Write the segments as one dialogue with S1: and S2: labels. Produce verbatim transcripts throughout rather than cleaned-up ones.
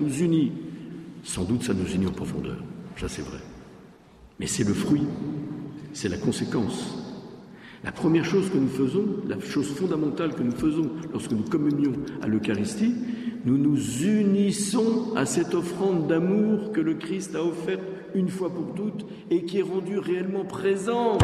S1: nous unit. Sans doute, ça nous unit en profondeur. Ça, c'est vrai. Mais c'est le fruit, c'est la conséquence. La première chose que nous faisons, la chose fondamentale que nous faisons lorsque nous communions à l'Eucharistie, nous nous unissons à cette offrande d'amour que le Christ a offerte une fois pour toutes et qui est rendue réellement présente.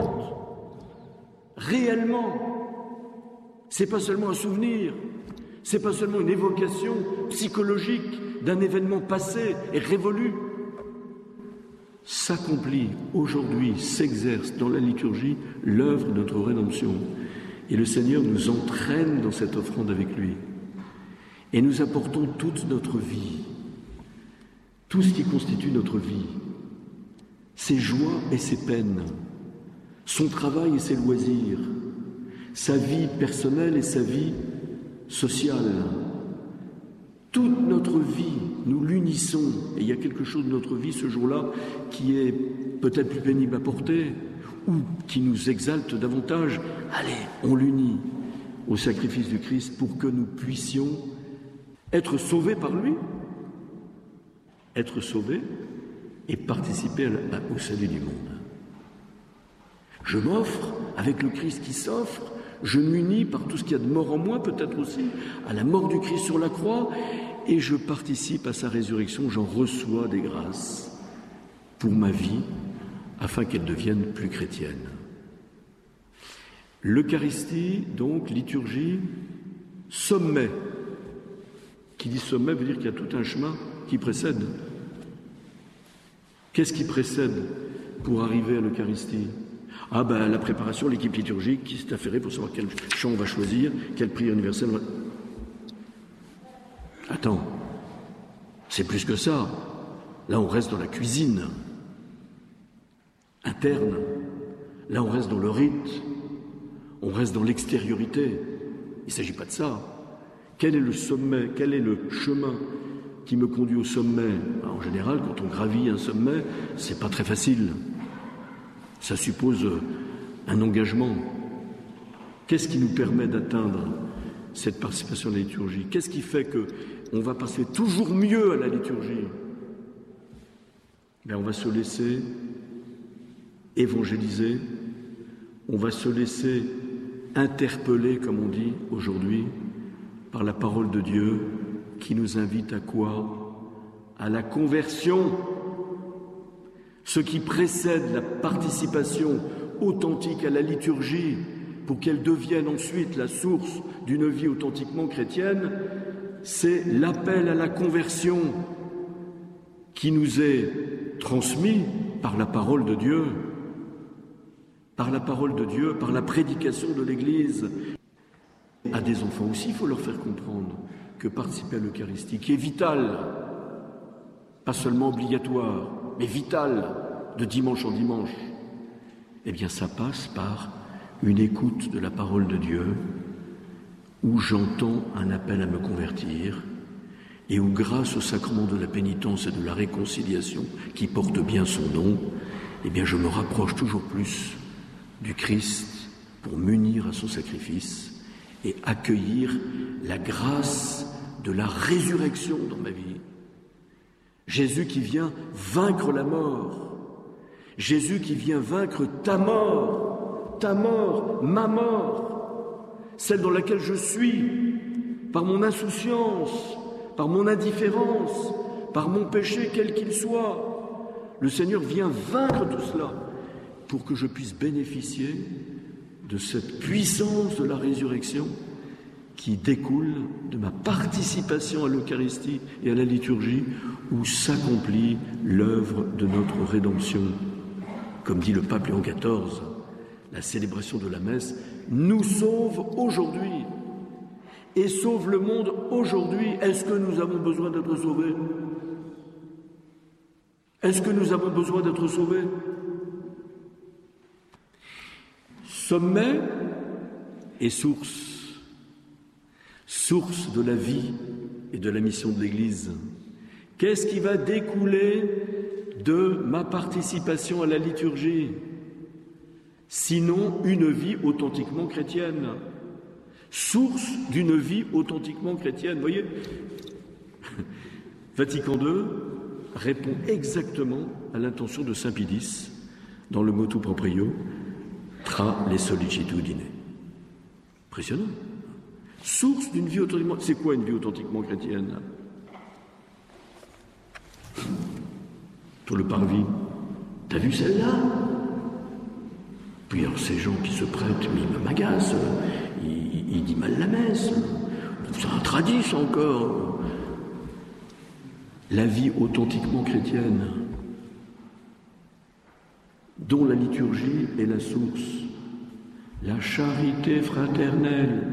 S1: Réellement. C'est pas seulement un souvenir, c'est pas seulement une évocation psychologique d'un événement passé et révolu. S'accomplit aujourd'hui, s'exerce dans la liturgie l'œuvre de notre rédemption. Et le Seigneur nous entraîne dans cette offrande avec lui. Et nous apportons toute notre vie, tout ce qui constitue notre vie, ses joies et ses peines, son travail et ses loisirs, sa vie personnelle et sa vie sociale. Toute notre vie, nous l'unissons. Et il y a quelque chose de notre vie ce jour-là qui est peut-être plus pénible à porter ou qui nous exalte davantage. Allez, on l'unit au sacrifice du Christ pour que nous puissions être sauvés par lui, être sauvés et participer au salut du monde. Je m'offre avec le Christ qui s'offre. Je m'unis par tout ce qu'il y a de mort en moi, peut-être aussi, à la mort du Christ sur la croix, et je participe à sa résurrection, j'en reçois des grâces pour ma vie, afin qu'elle devienne plus chrétienne. L'Eucharistie, donc, liturgie, sommet. Qui dit sommet veut dire qu'il y a tout un chemin qui précède. Qu'est-ce qui précède pour arriver à l'Eucharistie ? Ah ben la préparation, l'équipe liturgique qui s'est affairée pour savoir quel chant on va choisir, quelle prière universelle. Va... Attends, c'est plus que ça. Là on reste dans la cuisine interne. Là on reste dans le rite. On reste dans l'extériorité. Il ne s'agit pas de ça. Quel est le sommet, quel est le chemin qui me conduit au sommet ? En général, quand on gravit un sommet, c'est pas très facile. Ça suppose un engagement. Qu'est-ce qui nous permet d'atteindre cette participation à la liturgie ? Qu'est-ce qui fait qu'on va passer toujours mieux à la liturgie ? Bien, on va se laisser évangéliser, on va se laisser interpeller, comme on dit aujourd'hui, par la parole de Dieu qui nous invite à quoi ? À la conversion. Ce qui précède la participation authentique à la liturgie pour qu'elle devienne ensuite la source d'une vie authentiquement chrétienne, c'est l'appel à la conversion qui nous est transmis par la parole de Dieu, par la parole de Dieu, par la prédication de l'Église. À des enfants aussi, il faut leur faire comprendre que participer à l'Eucharistie, qui est vital, pas seulement obligatoire, mais vital, de dimanche en dimanche, eh bien ça passe par une écoute de la parole de Dieu, où j'entends un appel à me convertir, et où grâce au sacrement de la pénitence et de la réconciliation, qui porte bien son nom, eh bien je me rapproche toujours plus du Christ pour m'unir à son sacrifice et accueillir la grâce de la résurrection dans ma vie. Jésus qui vient vaincre la mort, Jésus qui vient vaincre ta mort, ta mort, ma mort, celle dans laquelle je suis, par mon insouciance, par mon indifférence, par mon péché quel qu'il soit. Le Seigneur vient vaincre tout cela pour que je puisse bénéficier de cette puissance de la résurrection qui découle de ma participation à l'Eucharistie et à la liturgie où s'accomplit l'œuvre de notre rédemption. Comme dit le pape Léon quatorze, la célébration de la messe nous sauve aujourd'hui et sauve le monde aujourd'hui. Est-ce que nous avons besoin d'être sauvés ? Est-ce que nous avons besoin d'être sauvés ? Sommet et source, source de la vie et de la mission de l'Église. Qu'est-ce qui va découler de ma participation à la liturgie ? Sinon une vie authentiquement chrétienne. Source d'une vie authentiquement chrétienne. Vous voyez, Vatican deux répond exactement à l'intention de Saint Pie X dans le motu proprio tra les sollicitudine. Impressionnant. Source d'une vie authentiquement... C'est quoi une vie authentiquement chrétienne? Toi le parvis, t'as vu celle-là? Puis alors ces gens qui se prêtent, mais ils m'agacent, ils, ils disent mal la messe, c'est un tradit encore. La vie authentiquement chrétienne, dont la liturgie est la source, la charité fraternelle,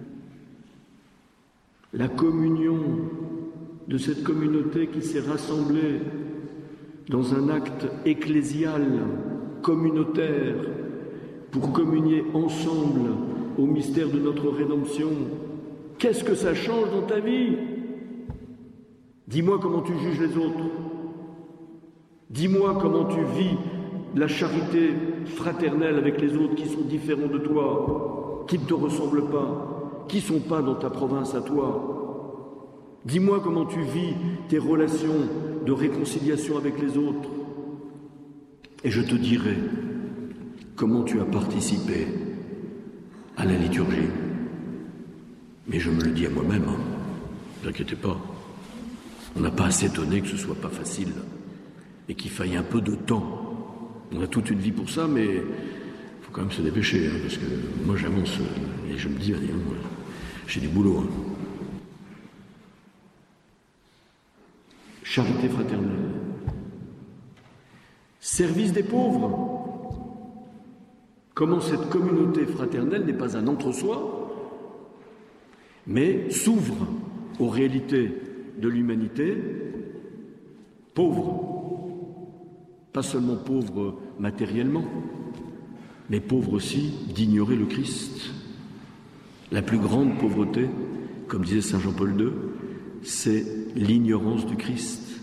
S1: la communion de cette communauté qui s'est rassemblée dans un acte ecclésial, communautaire, pour communier ensemble au mystère de notre rédemption. Qu'est-ce que ça change dans ta vie? Dis-moi comment tu juges les autres. Dis-moi comment tu vis la charité fraternelle avec les autres qui sont différents de toi, qui ne te ressemblent pas, qui ne sont pas dans ta province à toi. Dis-moi comment tu vis tes relations de réconciliation avec les autres. Et je te dirai comment tu as participé à la liturgie. Mais je me le dis à moi-même, hein. Ne vous inquiétez pas. On n'a pas à s'étonner que ce soit pas facile et qu'il faille un peu de temps. On a toute une vie pour ça, mais il faut quand même se dépêcher, hein, parce que moi j'avance et je me dis, allez, moi, j'ai du boulot. Hein. Charité fraternelle. Service des pauvres. Comment cette communauté fraternelle n'est pas un entre-soi, mais s'ouvre aux réalités de l'humanité pauvre. Pas seulement pauvre matériellement, mais pauvre aussi d'ignorer le Christ. La plus grande pauvreté, comme disait saint Jean-Paul deux, c'est l'ignorance du Christ.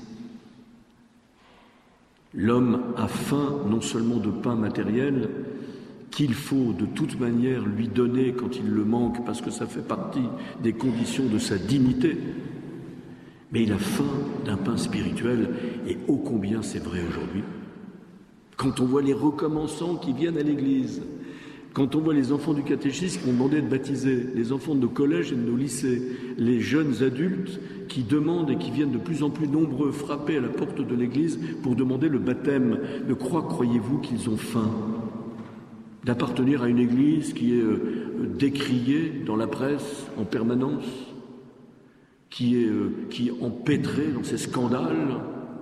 S1: L'homme a faim non seulement de pain matériel, qu'il faut de toute manière lui donner quand il le manque, parce que ça fait partie des conditions de sa dignité, mais il a faim d'un pain spirituel, et ô combien c'est vrai aujourd'hui. Quand on voit les recommençants qui viennent à l'église, quand on voit les enfants du catéchisme qui ont demandé de baptiser, les enfants de nos collèges et de nos lycées, les jeunes adultes qui demandent et qui viennent de plus en plus nombreux frapper à la porte de l'église pour demander le baptême, de quoi croyez-vous qu'ils ont faim? D'appartenir à une église qui est euh, décriée dans la presse en permanence, qui est, euh, qui est empêtrée dans ces scandales?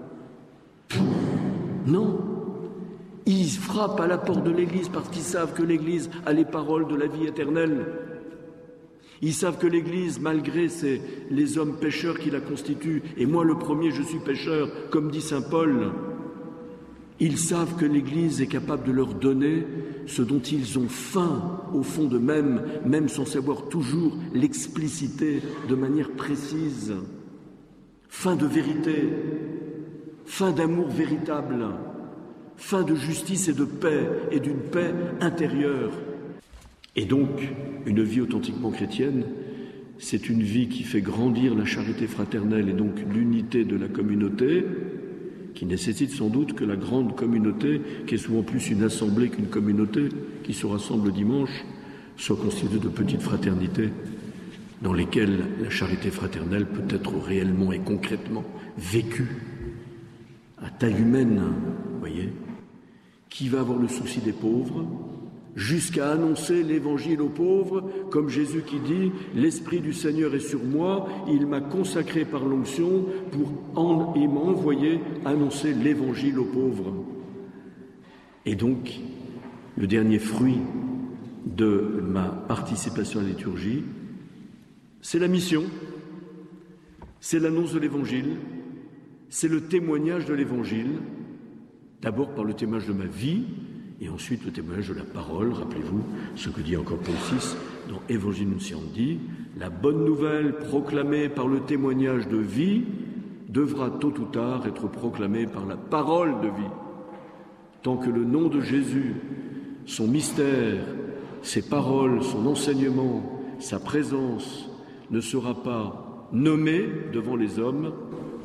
S1: Non. Ils frappent à la porte de l'Église parce qu'ils savent que l'Église a les paroles de la vie éternelle. Ils savent que l'Église, malgré ses, les hommes pécheurs qui la constituent, et moi le premier je suis pécheur, comme dit saint Paul, ils savent que l'Église est capable de leur donner ce dont ils ont faim au fond d'eux-mêmes, même sans savoir toujours l'expliciter de manière précise. Faim de vérité, faim d'amour véritable, fin de justice et de paix, et d'une paix intérieure. Et donc, une vie authentiquement chrétienne, c'est une vie qui fait grandir la charité fraternelle et donc l'unité de la communauté, qui nécessite sans doute que la grande communauté, qui est souvent plus une assemblée qu'une communauté, qui se rassemble dimanche, soit constituée de petites fraternités dans lesquelles la charité fraternelle peut être réellement et concrètement vécue à taille humaine, vous voyez, qui va avoir le souci des pauvres, jusqu'à annoncer l'évangile aux pauvres, comme Jésus qui dit « L'Esprit du Seigneur est sur moi, il m'a consacré par l'onction pour en, il m'a envoyé annoncer l'évangile aux pauvres. » Et donc, le dernier fruit de ma participation à la liturgie, c'est la mission, c'est l'annonce de l'évangile, c'est le témoignage de l'évangile, d'abord par le témoignage de ma vie, et ensuite le témoignage de la parole. Rappelez-vous ce que dit encore Paul six dans Évangile Nunciandi, la bonne nouvelle proclamée par le témoignage de vie devra tôt ou tard être proclamée par la parole de vie. Tant que le nom de Jésus, son mystère, ses paroles, son enseignement, sa présence ne sera pas nommé devant les hommes,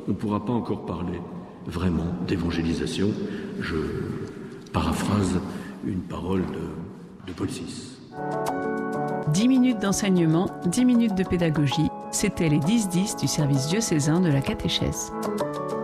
S1: on ne pourra pas encore parler vraiment d'évangélisation. Je paraphrase une parole de, de Paul six.
S2: dix minutes d'enseignement, dix minutes de pédagogie. C'était les dix dix du service diocésain de la catéchèse.